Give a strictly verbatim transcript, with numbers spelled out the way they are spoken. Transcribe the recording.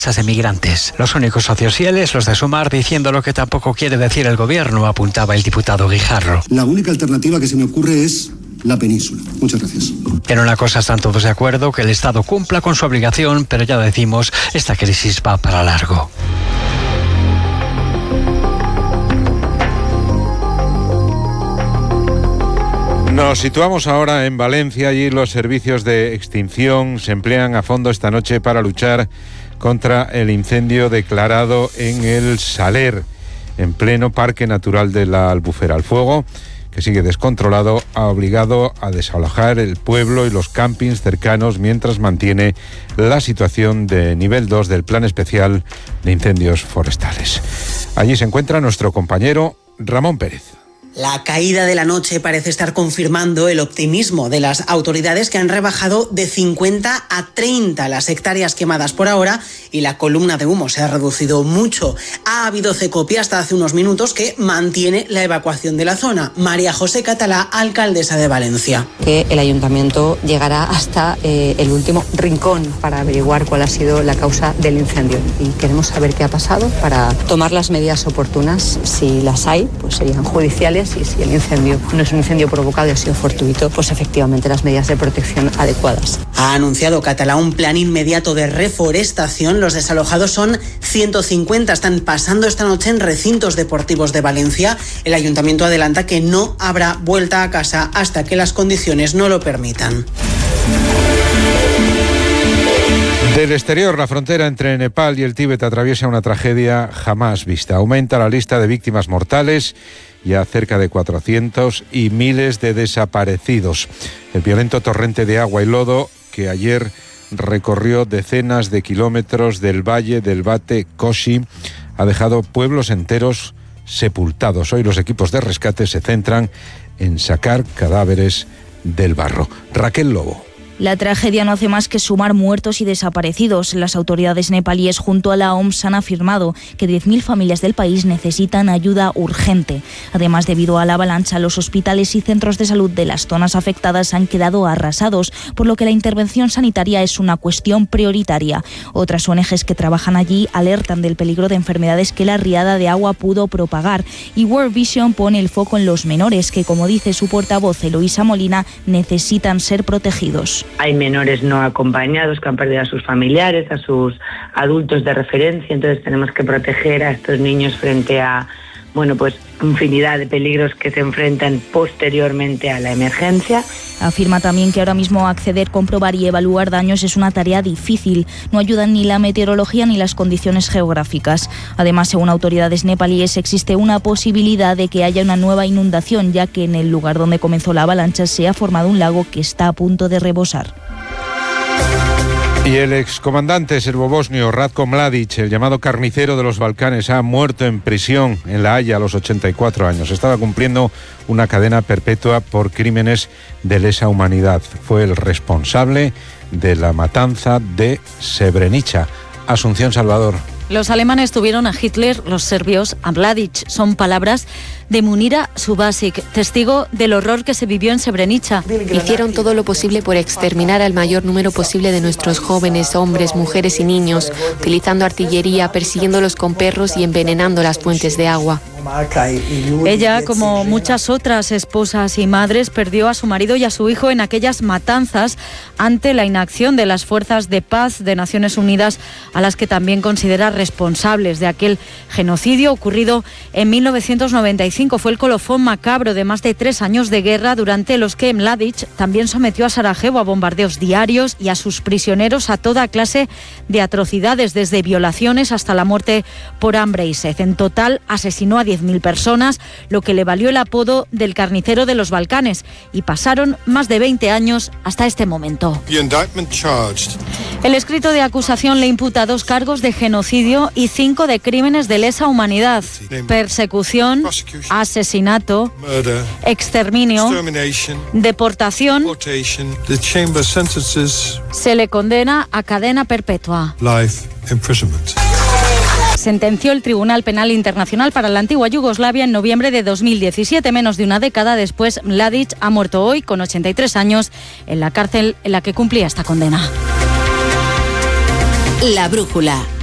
Esas emigrantes. Los únicos socios fieles, los de Sumar, diciendo lo que tampoco quiere decir el gobierno, apuntaba el diputado Guijarro. La única alternativa que se me ocurre es la península. Muchas gracias. En una cosa están todos de acuerdo, que el Estado cumpla con su obligación, pero ya decimos, esta crisis va para largo. Nos situamos ahora en Valencia. Allí los servicios de extinción se emplean a fondo esta noche para luchar contra el incendio declarado en el Saler, en pleno Parque Natural de la Albufera. El fuego, que sigue descontrolado, ha obligado a desalojar el pueblo y los campings cercanos mientras mantiene la situación de nivel dos del Plan Especial de Incendios Forestales. Allí se encuentra nuestro compañero Ramón Pérez. La caída de la noche parece estar confirmando el optimismo de las autoridades, que han rebajado de cincuenta a treinta las hectáreas quemadas por ahora y la columna de humo se ha reducido mucho. Ha habido Cecopia hasta hace unos minutos que mantiene la evacuación de la zona. María José Catalá, alcaldesa de Valencia. Que el ayuntamiento llegará hasta eh, el último rincón para averiguar cuál ha sido la causa del incendio y queremos saber qué ha pasado para tomar las medidas oportunas. Si las hay, pues serían judiciales. Y si el incendio no es un incendio provocado y ha sido fortuito, pues efectivamente las medidas de protección adecuadas. Ha anunciado Catalá un plan inmediato de reforestación. Los desalojados son ciento cincuenta, están pasando esta noche en recintos deportivos de Valencia. El ayuntamiento adelanta que no habrá vuelta a casa hasta que las condiciones no lo permitan. Del exterior, la frontera entre Nepal y el Tíbet atraviesa una tragedia jamás vista. Aumenta la lista de víctimas mortales, ya cerca de cuatrocientos, y miles de desaparecidos. El violento torrente de agua y lodo que ayer recorrió decenas de kilómetros del valle del Bate Koshi ha dejado pueblos enteros sepultados. Hoy los equipos de rescate se centran en sacar cadáveres del barro. Raquel Lobo. La tragedia no hace más que sumar muertos y desaparecidos. Las autoridades nepalíes junto a la O M S han afirmado que diez mil familias del país necesitan ayuda urgente. Además, debido a la avalancha, los hospitales y centros de salud de las zonas afectadas han quedado arrasados, por lo que la intervención sanitaria es una cuestión prioritaria. Otras O N Ges que trabajan allí alertan del peligro de enfermedades que la riada de agua pudo propagar. Y World Vision pone el foco en los menores que, como dice su portavoz Eloísa Molina, necesitan ser protegidos. Hay menores no acompañados que han perdido a sus familiares, a sus adultos de referencia, entonces tenemos que proteger a estos niños frente a, bueno, pues infinidad de peligros que se enfrentan posteriormente a la emergencia. Afirma también que ahora mismo acceder, comprobar y evaluar daños es una tarea difícil. No ayudan ni la meteorología ni las condiciones geográficas. Además, según autoridades nepalíes, existe una posibilidad de que haya una nueva inundación, ya que en el lugar donde comenzó la avalancha se ha formado un lago que está a punto de rebosar. Y el excomandante serbobosnio Ratko Mladic, el llamado carnicero de los Balcanes, ha muerto en prisión en La Haya a los ochenta y cuatro años. Estaba cumpliendo una cadena perpetua por crímenes de lesa humanidad. Fue el responsable de la matanza de Srebrenica. Asunción Salvador. Los alemanes tuvieron a Hitler, los serbios a Mladic. Son palabras de Munira Subasic, testigo del horror que se vivió en Srebrenica. Hicieron todo lo posible por exterminar al mayor número posible de nuestros jóvenes, hombres, mujeres y niños, utilizando artillería, persiguiéndolos con perros y envenenando las fuentes de agua. Ella, como muchas otras esposas y madres, perdió a su marido y a su hijo en aquellas matanzas ante la inacción de las fuerzas de paz de Naciones Unidas, a las que también considera responsables de aquel genocidio ocurrido en mil novecientos noventa y cinco. Fue el colofón macabro de más de tres años de guerra, durante los que Mladic también sometió a Sarajevo a bombardeos diarios y a sus prisioneros a toda clase de atrocidades, desde violaciones hasta la muerte por hambre y sed. En total asesinó a diez mil personas, lo que le valió el apodo del carnicero de los Balcanes, y pasaron más de veinte años hasta este momento. El escrito de acusación le imputa dos cargos de genocidio y cinco de crímenes de lesa humanidad: persecución, asesinato, exterminio, deportación. Se le condena a cadena perpetua. Sentenció el Tribunal Penal Internacional para la antigua Yugoslavia en noviembre de dos mil diecisiete. Menos de una década después, Mladic ha muerto hoy con ochenta y tres años en la cárcel en la que cumplía esta condena. La brújula.